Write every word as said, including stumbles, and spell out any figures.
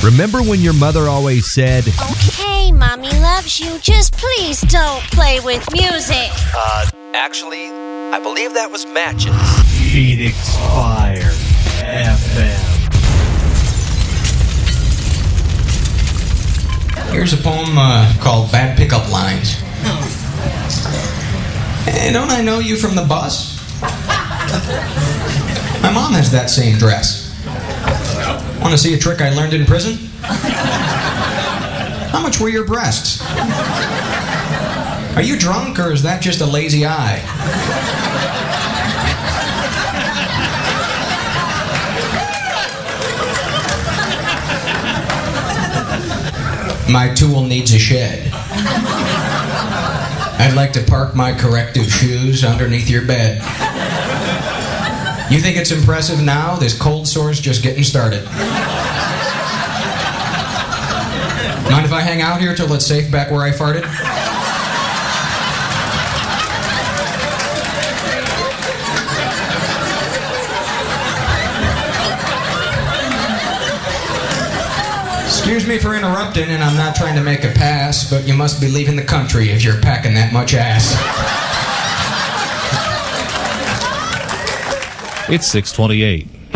Remember when your mother always said, "Okay, Mommy loves you, just please don't play with music"? Uh, actually, I believe that was Matches. Phoenix Fire F M. Here's a poem uh, called Bad Pickup Lines. Hey, don't I know you from the bus? My mom has that same dress. Want to see a trick I learned in prison? How much were your breasts? Are you drunk or is that just a lazy eye? My tool needs a shed. I'd like to park my corrective shoes underneath your bed. You think it's impressive now? This cold sore's just getting started. Mind if I hang out here till it's safe back where I farted? Excuse me for interrupting, and I'm not trying to make a pass, but you must be leaving the country if you're packing that much ass. It's six twenty-eight.